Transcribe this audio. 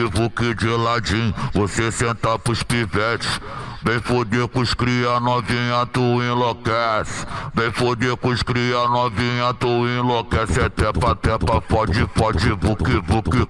vuc de ladinho, você senta pros pivetes. Vem foder com os cria novinha, tu enlouquece. Vem foder com os cria novinha, tu enlouquece. É tepa, tepa, fode, fode, vuc, vuc.